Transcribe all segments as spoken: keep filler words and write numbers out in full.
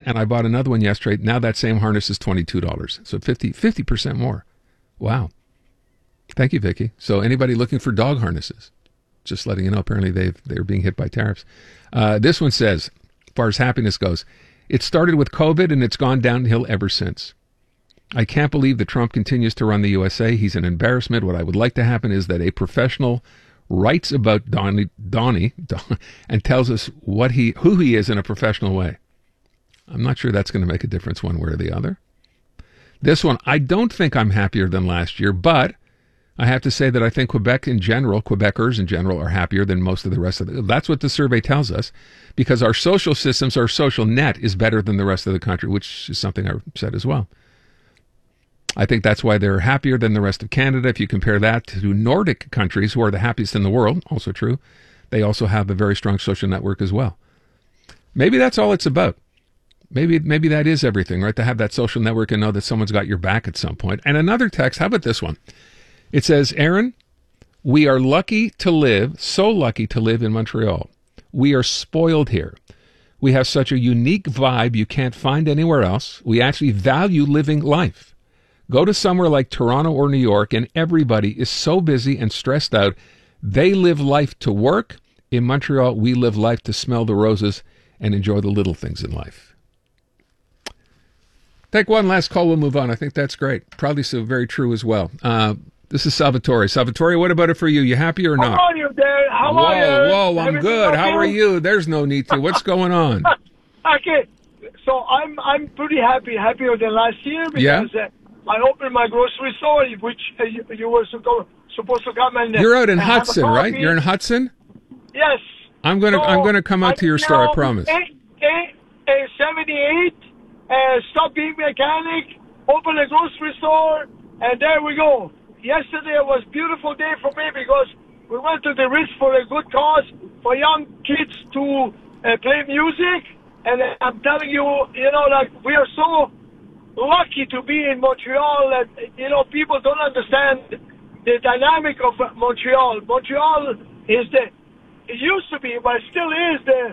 and I bought another one yesterday. Now that same harness is twenty-two dollars. So fifty, fifty percent more. Wow. Thank you, Vicky. So anybody looking for dog harnesses, just letting you know, apparently they've, they're being hit by tariffs. Uh, this one says, as far as happiness goes, it started with COVID and it's gone downhill ever since. I can't believe that Trump continues to run the U S A. He's an embarrassment. What I would like to happen is that a professional writes about Donnie, Donnie Don, and tells us what he, who he is in a professional way. I'm not sure that's going to make a difference one way or the other. This one, I don't think I'm happier than last year, but I have to say that I think Quebec in general, Quebecers in general, are happier than most of the rest of the... That's what the survey tells us, because our social systems, our social net is better than the rest of the country, which is something I said as well. I think that's why they're happier than the rest of Canada. If you compare that to Nordic countries, who are the happiest in the world, also true, they also have a very strong social network as well. Maybe that's all it's about. Maybe maybe that is everything, right? To have that social network and know that someone's got your back at some point. And another text, how about this one? It says, Aaron, we are lucky to live, so lucky to live in Montreal. We are spoiled here. We have such a unique vibe you can't find anywhere else. We actually value living life. Go to somewhere like Toronto or New York, and everybody is so busy and stressed out. They live life to work. In Montreal, we live life to smell the roses and enjoy the little things in life. Take one last call. We'll move on. I think that's great. Probably so very true as well. Uh, This is Salvatore. Salvatore, what about it for you? You happy or not? How are you, Dad? How whoa, are you? Whoa, I'm Everything good. okay? How are you? There's no need to. What's going on? Okay, so I'm I'm pretty happy, happier than last year because Yeah? uh, I opened my grocery store, which uh, you, you were so, supposed to come and. Uh, You're out in and have a Hudson, right? coffee. You're in Hudson? Yes. I'm gonna So, I'm gonna come out to your I store. I now promise. Eight, eight, uh, seventy-eight. Uh, stop being mechanic. Open a grocery store, and there we go. Yesterday was a beautiful day for me because we went to the Ritz for a good cause for young kids to uh, play music. And I'm telling you, you know, like we are so lucky to be in Montreal that, you know, people don't understand the dynamic of Montreal. Montreal is the, it used to be, but it still is the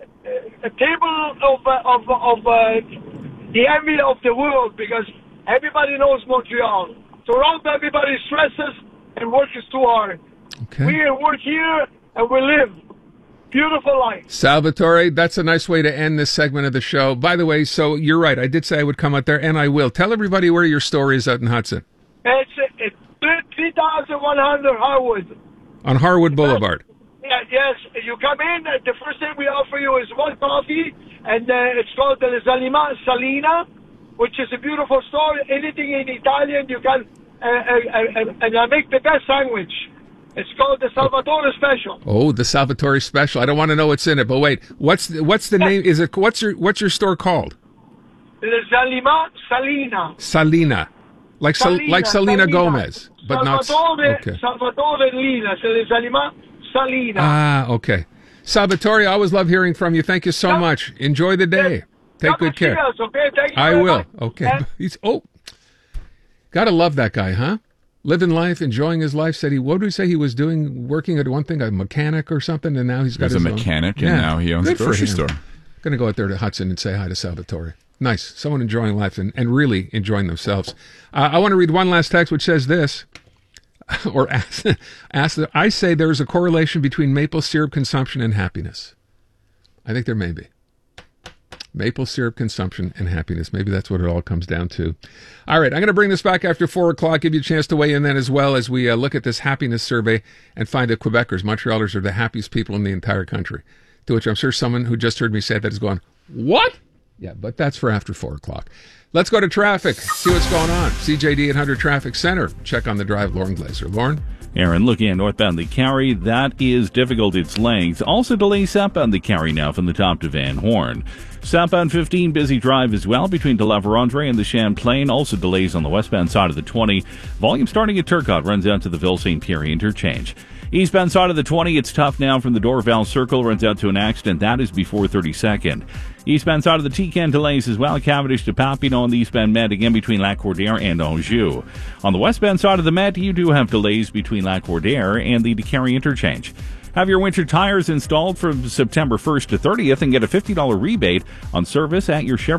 uh, a table of, uh, of, of uh, the envy of the world because everybody knows Montreal. Toronto, everybody stresses and work is too hard. Okay. We work here and we live. Beautiful life. Salvatore, that's a nice way to end this segment of the show. By the way, so you're right. I did say I would come out there, and I will. Tell everybody where your store is out in Hudson. It's, it's three thousand one hundred Harwood. On Harwood Boulevard. Yeah, yes, you come in. uh, The first thing we offer you is one coffee, and uh, it's called the Les Aliments Salina, which is a beautiful store. Anything in Italian you can, uh, uh, uh, and I make the best sandwich. It's called the Salvatore Special. Oh, the Salvatore Special. I don't want to know what's in it, but wait, what's the, what's the name? Is it what's your what's your store called? Les Aliments Salina. Salina, like Sal, like Selena Salina. Gomez, but Salvatore, not okay. Salvatore Lina. So Les Aliments Salina. Ah, okay. Salvatore, I always love hearing from you. Thank you so Come- much. Enjoy the day. Take Come good and see care. us, okay? Thank you I very will. much. Okay. And- He's oh, gotta love that guy, huh? Living life, enjoying his life. Said he, what did he say he was doing? Working at one thing, a mechanic or something, and now he's got He was his a own- mechanic, and Yeah. now he owns a Good for grocery him. store. Going to go out there to Hudson and say hi to Salvatore. Nice. Someone enjoying life and, and really enjoying themselves. Uh, I want to read one last text which says this, or ask, ask the, I say there is a correlation between maple syrup consumption and happiness. I think there may be. Maple syrup consumption and happiness. Maybe that's what it all comes down to. All right, I'm going to bring this back after four o'clock, give you a chance to weigh in then as well as we uh, look at this happiness survey and find that Quebecers, Montrealers, are the happiest people in the entire country. To which I'm sure someone who just heard me say that is going, what? Yeah, but that's for after four o'clock. Let's go to traffic, see what's going on. C J D eight hundred Traffic Center. Check on the drive, Lauren Glazer. Lauren? Aaron, looking at northbound the Carry, that is difficult its length. Also delays southbound the Carry now from the top to Van Horn. Southbound fifteen, busy drive as well between De La Vérendrye and the Champlain. Also delays on the westbound side of the twenty. Volume starting at Turcotte runs out to the Ville Saint Pierre interchange. Eastbound side of the twenty, it's tough now from the Dorval Circle, runs out to an accident. That is before thirty-second. Eastbound side of the T-Can delays as well. Cavendish to Papineau on the eastbound Met, again between Lac-Cordaire and Anjou. On the westbound side of the Met, you do have delays between Lac-Cordaire and the DeCarry interchange. Have your winter tires installed from September first to thirtieth and get a fifty dollars rebate on service at your Chevrolet